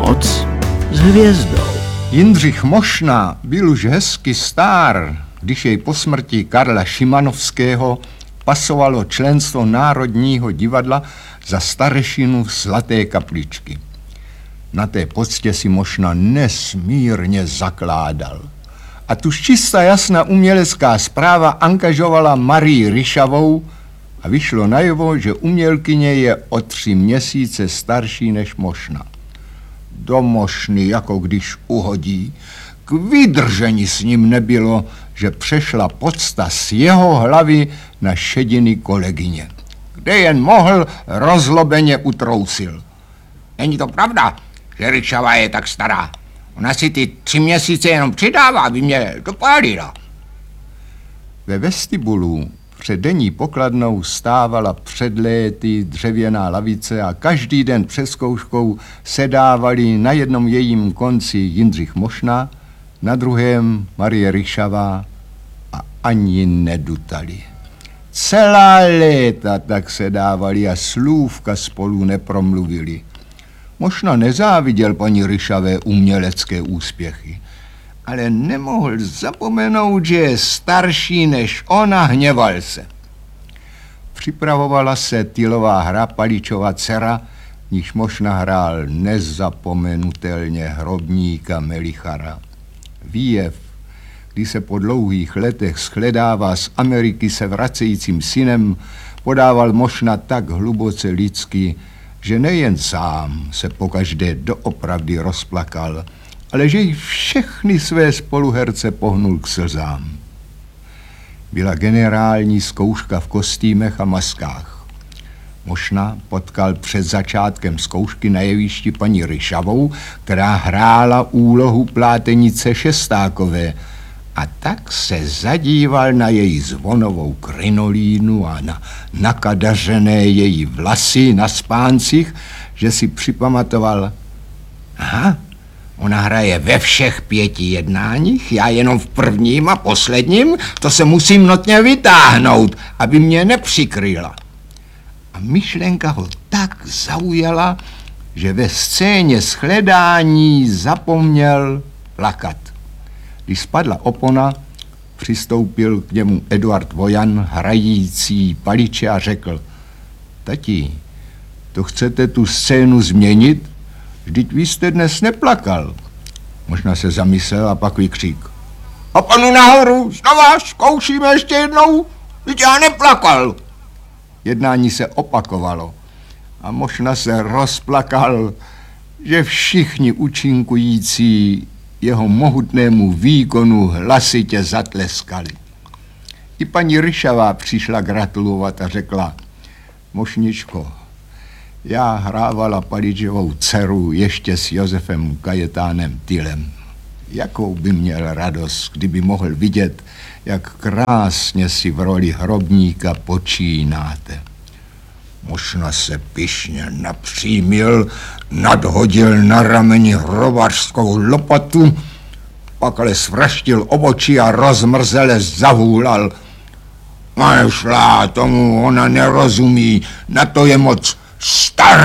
Noc s hvězdou. Jindřich Mošna byl už hezky star, když jej po smrti Karla Šimanovského pasovalo členstvo Národního divadla za starešinu Zlaté kapličky. Na té poctě si Mošna nesmírně zakládal. A tuž čistá jasná umělecká zpráva angažovala Marii Ryšavou a vyšlo najevo, že umělkyně je o 3 měsíce starší než Mošna. Do Mošny, jako když uhodí, k vydržení s ním nebylo, že přešla pocta z jeho hlavy na šediny kolegyně. Kde jen mohl, rozlobeně utrousil. Není to pravda, že Ryšava je tak stará. Ona si ty 3 měsíce jenom přidává, aby mě dopálila. Ve vestibulu před denní pokladnou stávala před léty dřevěná lavice a každý den před zkouškou sedávali na jednom jejím konci Jindřich Mošna, na druhém Marie Ryšavá a ani nedutali. Celá léta tak sedávali a slůvka spolu nepromluvili. Mošna nezáviděl paní Ryšavé umělecké úspěchy, ale nemohl zapomenout, že je starší než ona, hněval se. Připravovala se tylová hra Paličova dcera, níž Mošna hrál nezapomenutelně hrobníka Melichara. Výjev, kdy se po dlouhých letech shledává z Ameriky se vracejícím synem, podával Mošna tak hluboce lidsky, že nejen sám se pokaždé doopravdy rozplakal, ale že i všechny své spoluherce pohnul k slzám. Byla generální zkouška v kostýmech a maskách. Mošna potkal před začátkem zkoušky na jevišti paní Ryšavou, která hrála úlohu plátenice Šestákové, a tak se zadíval na její zvonovou krinolínu a na nakadařené její vlasy na spáncích, že si připamatoval: aha, ona hraje ve všech 5 jednáních, já jenom v prvním a posledním, to se musím notně vytáhnout, aby mě nepřikryla. A myšlenka ho tak zaujala, že ve scéně shledání zapomněl plakat. Když spadla opona, přistoupil k němu Eduard Vojan, hrající Paliče, a řekl: tati, to chcete tu scénu změnit? Vždyť vy jste dnes neplakal. Možná se zamyslel a pak vykřík: A panu nahoru, znova zkoušíme ještě jednou, vždyť já neplakal. Jednání se opakovalo a Mošna se rozplakal, že všichni účinkující jeho mohutnému výkonu hlasitě zatleskali. I paní Ryšavá přišla gratulovat a řekla: Mošničko, já hrávala Paličovou dceru ještě s Josefem Kajetánem Tylem. Jakou by měl radost, kdyby mohl vidět, jak krásně si v roli hrobníka počínáte. Mošna se pyšně napřímil, nadhodil na rameni hrobařskou lopatu, pak ale svraštil obočí a rozmrzele zavůlal: Nešla, tomu ona nerozumí, na to je moc stará.